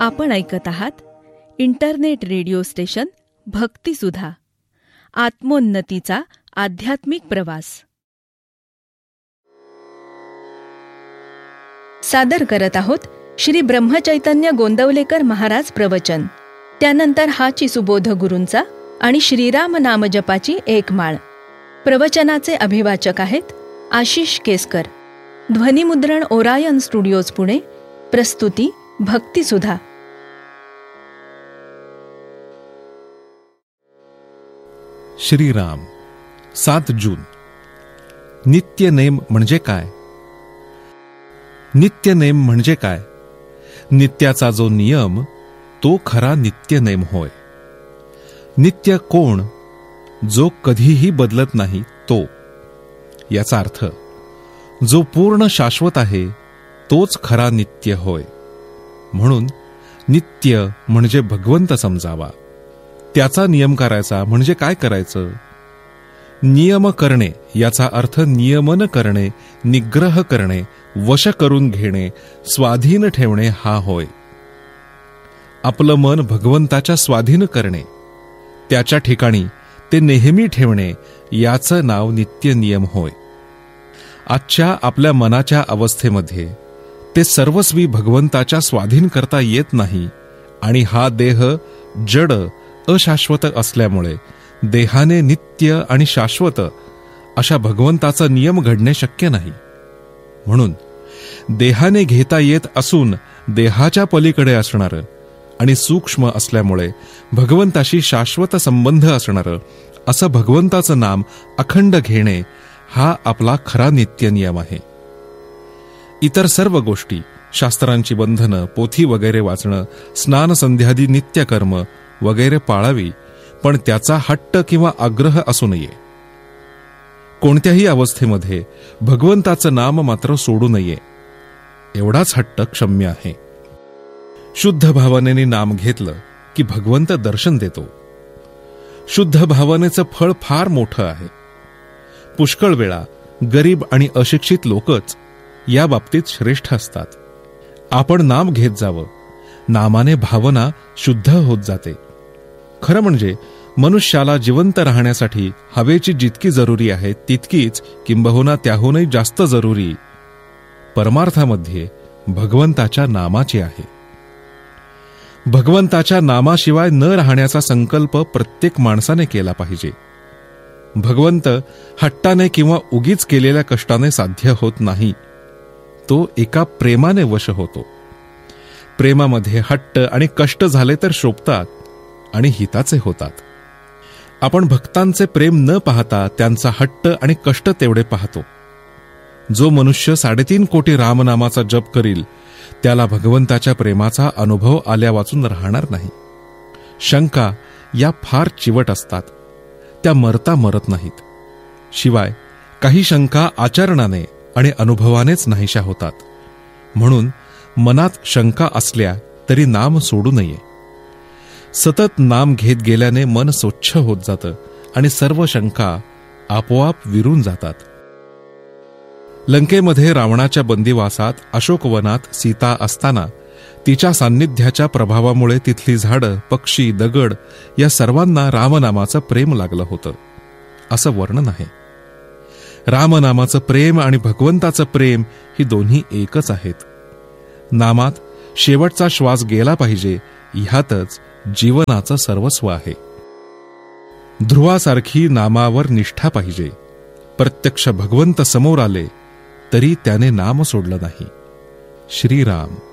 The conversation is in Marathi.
आपण ऐकत आहात इंटरनेट रेडिओ स्टेशन भक्तिसुधा, आत्मोन्नतीचा आध्यात्मिक प्रवास. सादर करत आहोत श्री ब्रह्मचैतन्य गोंदवलेकर महाराज प्रवचन. त्यानंतर हाची सुबोध गुरूंचा आणि श्रीराम नामजपाची एक माळ. प्रवचनाचे अभिवाचक आहेत आशिष केसकर. ध्वनिमुद्रण ओरायन स्टुडिओज पुणे. प्रस्तुती भक्तिसुधा. श्रीराम. 7 जून. नित्यनेम म्हणजे काय? नित्यनेम म्हणजे काय? नित्याचा जो नियम तो खरा नित्यनेम होय. नित्य कोण? जो कधीही बदलत नाही तो. याचा अर्थ जो पूर्ण शाश्वत आहे तोच खरा नित्य होय. म्हणून नित्य म्हणजे भगवंत समजावा. त्याचा नियम करायचा म्हणजे काय करायचं? नियम करणे याचा अर्थ नियमन करणे, निग्रह करणे, वश करून घेणे, स्वाधीन ठेवणे हा होय. आपलं मन भगवंताच्या स्वाधीन करणे, त्याच्या ठिकाणी ते नेहमी ठेवणे याचं नाव नित्य नियम होय. आजच्या आपल्या मनाच्या अवस्थेमध्ये ते सर्वस्वी भगवंताच्या स्वाधीन करता येत नाही आणि हा देह जड अशाश्वत असल्यामुळे देहाने नित्य आणि शाश्वत अशा भगवंताचा नियम घडणे शक्य नाही. म्हणून देहाने घेता येत असून देहाच्या पलीकडे असणारं आणि सूक्ष्म असल्यामुळे भगवंताशी शाश्वत संबंध असणारं असं भगवंताचं नाम अखंड घेणे हा आपला खरा नित्य नियम आहे. इतर सर्व गोष्टी, शास्त्रांची बंधनं, पोथी वगैरे वाचणं, स्नान संध्यादी नित्यकर्म वगैरे पाळावी, पण त्याचा हट्ट किंवा आग्रह असू नये. कोणत्याही अवस्थेमध्ये भगवंताचं नाम मात्र सोडू नये, एवढाच हट्ट क्षम्य आहे. शुद्ध भावनेने नाम घेतलं की भगवंत दर्शन देतो. शुद्ध भावनेचं फळ फार मोठं आहे. पुष्कळ वेळा गरीब आणि अशिक्षित लोकच या बाबतीत श्रेष्ठ असतात. आपण नाम घेत जावं, नामाने भावना शुद्ध होत जाते. खरं म्हणजे मनुष्याला जिवंत राहण्यासाठी हवेची जितकी जरुरी आहे तितकीच, किंबहुना त्याहूनही जास्त जरुरी परमार्थामध्ये भगवंताच्या नामाची आहे. भगवंताच्या नामाशिवाय न राहण्याचा संकल्प प्रत्येक माणसाने केला पाहिजे. भगवंत हट्टाने किंवा उगीच केलेल्या कष्टाने साध्य होत नाही. तो एका प्रेमाने वश होतो. प्रेमामध्ये हट्ट आणि कष्ट झाले तर शोभतात आणि हिताचे होतात. आपण भक्तांचे प्रेम न पाहता त्यांचा हट्ट आणि कष्ट तेवढे पाहतो. जो मनुष्य 3.5 कोटी रामनामाचा जप करील त्याला भगवंताच्या प्रेमाचा अनुभव आल्या वाचून राहणार नाही. शंका या फार चिवट असतात, त्या मरता मरत नाहीत. शिवाय काही शंका आचरणाने आणि अनुभवानेच नाहीशा होतात. म्हणून मनात शंका असल्या तरी नाम सोडू नये. सतत नाम घेत गेल्याने मन स्वच्छ होत जातं आणि सर्व शंका आपोआप विरून जातात. लंकेमध्ये रावणाच्या बंदिवासात अशोकवनात सीता असताना तिच्या सान्निध्याच्या प्रभावामुळे तिथली झाडं, पक्षी, दगड या सर्वांना रामनामाचं प्रेम लागलं होतं असं वर्णन आहे. रामनामाचं प्रेम आणि भगवंताचं प्रेम ही दोन्ही एकच आहेत. नामात शेवटचा श्वास गेला पाहिजे ह्यातच जीवनाचं सर्वस्व आहे. ध्रुवासारखी नामावर निष्ठा पाहिजे. प्रत्यक्ष भगवंत समोर आले तरी त्याने नाम सोडलं नाही. श्रीराम.